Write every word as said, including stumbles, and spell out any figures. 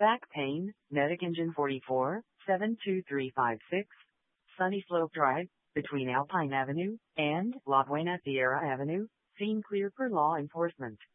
Back pain, Medic Engine forty-four, seven two three five six, Sunny Slope Drive, between Alpine Avenue and La Buena Sierra Avenue, seen clear per law enforcement.